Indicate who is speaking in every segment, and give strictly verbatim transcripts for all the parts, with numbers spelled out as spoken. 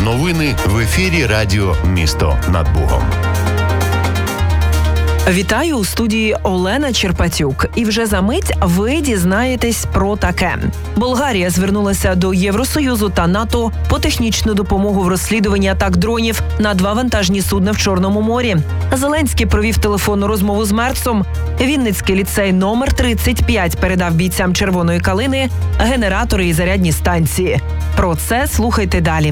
Speaker 1: Новини в ефірі радіо «Місто над Богом».
Speaker 2: Вітаю у студії Олена Черпатюк. І вже за мить ви дізнаєтесь про таке. Болгарія звернулася до Євросоюзу та НАТО по технічну допомогу в розслідуванні атак дронів на два вантажні судна в Чорному морі. Зеленський провів телефонну розмову з Мерцом. Вінницький ліцей номер тридцять п'ять передав бійцям Червоної калини генератори і зарядні станції. Про це слухайте далі.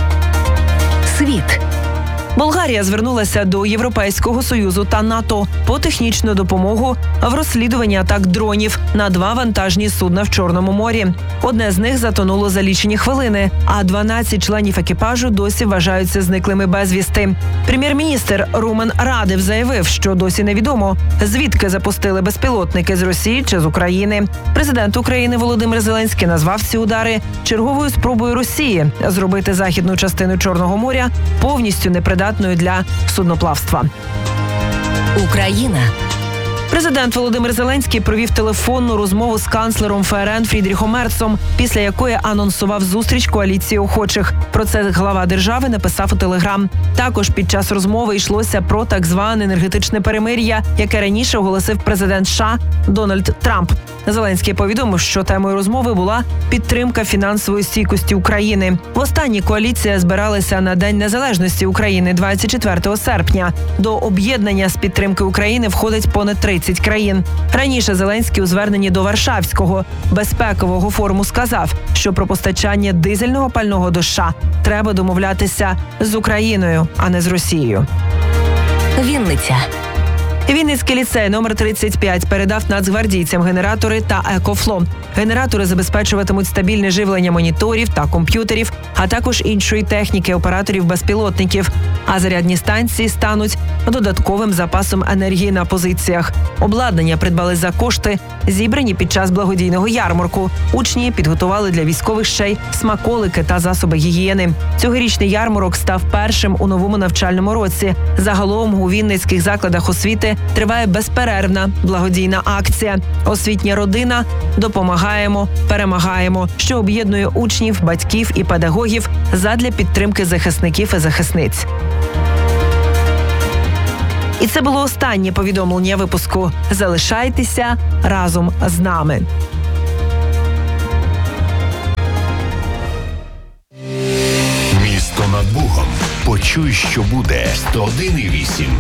Speaker 2: Світ. Болгарія звернулася до Європейського Союзу та НАТО по технічну допомогу в розслідуванні атак дронів на два вантажні судна в Чорному морі. Одне з них затонуло за лічені хвилини, а дванадцять членів екіпажу досі вважаються зниклими безвісти. Прем'єр-міністр Румен Радев заявив, що досі невідомо, звідки запустили безпілотники – з Росії чи з України. Президент України Володимир Зеленський назвав ці удари черговою спробою Росії зробити західну частину Чорного моря повністю непридатною для судноплавства.
Speaker 3: Україна.
Speaker 2: Президент Володимир Зеленський провів телефонну розмову з канцлером ФРН Фрідріхом Мерцом, після якої анонсував зустріч коаліції охочих. Про це глава держави написав у Телеграм. Також під час розмови йшлося про так зване енергетичне перемир'я, яке раніше оголосив президент США Дональд Трамп. Зеленський повідомив, що темою розмови була підтримка фінансової стійкості України. Востаннє коаліція збиралася на День Незалежності України двадцять четвертого серпня. До об'єднання з підтримки України входить понад тридцять країн. Раніше Зеленський у зверненні до Варшавського безпекового форуму сказав, що про постачання дизельного пального до США треба домовлятися з Україною, а не з Росією.
Speaker 3: Вінниця.
Speaker 2: Вінницький ліцей номер тридцять п'ять передав нацгвардійцям генератори та екофло. Генератори забезпечуватимуть стабільне живлення моніторів та комп'ютерів, а також іншої техніки операторів безпілотників. А зарядні станції стануть додатковим запасом енергії на позиціях. Обладнання придбали за кошти, зібрані під час благодійного ярмарку. Учні підготували для військових ще й смаколики та засоби гігієни. Цьогорічний ярмарок став першим у новому навчальному році. Загалом у вінницьких закладах освіти триває безперервна благодійна акція «Освітня родина. Допомагаємо, перемагаємо», що об'єднує учнів, батьків і педагогів задля підтримки захисників і захисниць. І це було останнє повідомлення випуску. Залишайтеся разом з нами.
Speaker 1: Місто над Богом. Почуй, що буде. сто один і вісім